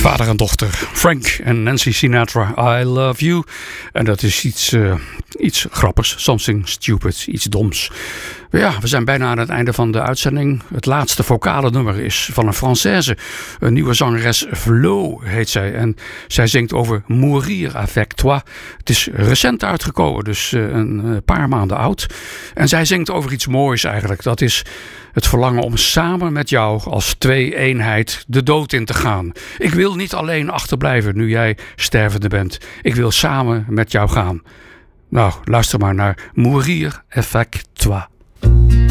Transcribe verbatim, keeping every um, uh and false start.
Vader en dochter, Frank en Nancy Sinatra, I Love You. En dat is iets, uh, iets grappigs, something stupid, iets doms. Ja, we zijn bijna aan het einde van de uitzending. Het laatste vocale nummer is van een Française. Een nieuwe zangeres, Flo heet zij. En zij zingt over mourir avec toi. Het is recent uitgekomen, dus uh, een paar maanden oud. En zij zingt over iets moois eigenlijk. Dat is het verlangen om samen met jou als twee-eenheid de dood in te gaan. Ik wil niet alleen achterblijven nu jij stervende bent. Ik wil samen met jou gaan. Nou, luister maar naar Mourir avec toi.